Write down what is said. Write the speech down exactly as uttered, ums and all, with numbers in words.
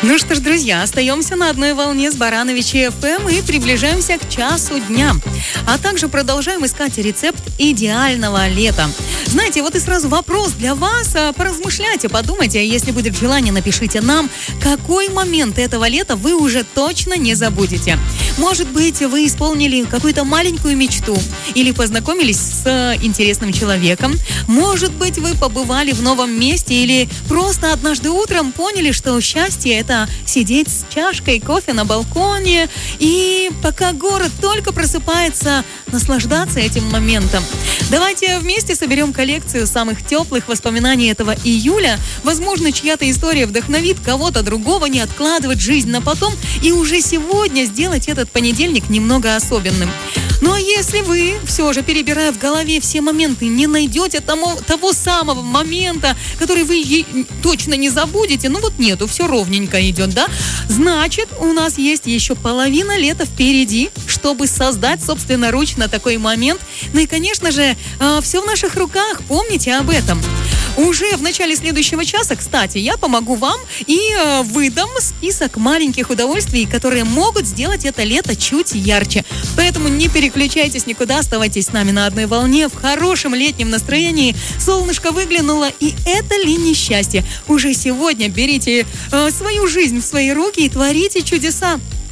Ну что ж, друзья, остаемся на одной волне с Барановичи эф эм и приближаемся к часу дня. А также продолжаем искать рецепт идеального лета. Знаете, вот и сразу вопрос для вас. Поразмышляйте, подумайте, если будет желание, напишите нам, какой момент этого лета вы уже точно не забудете. Может быть, вы исполнили какую-то маленькую мечту или познакомились с интересным человеком. Может быть, вы побывали в новом месте или просто однажды утром поняли, что счастье – это сидеть с чашкой кофе на балконе и пока город только просыпается, наслаждаться этим моментом. Давайте вместе соберем коллекцию самых теплых воспоминаний этого июля. Возможно, чья-то история вдохновит кого-то другого не откладывать жизнь на потом и уже сегодня сделать этот понедельник немного особенным. Ну а если вы, все же перебирая в голове все моменты, не найдете тому, того самого момента, который вы е- точно не забудете, ну вот нету, все ровненько идет, да? Значит, у нас есть еще половина лета впереди, чтобы создать собственноручно такой момент. Ну и, конечно же, э, все в наших руках, помните об этом. Уже в начале следующего часа, кстати, я помогу вам и э, выдам список маленьких удовольствий, которые могут сделать это лето чуть ярче. Поэтому не переключайтесь никуда, оставайтесь с нами на одной волне, в хорошем летнем настроении. Солнышко выглянуло, и это ли не счастье? Уже сегодня берите э, свою жизнь в свои руки и творите чудеса.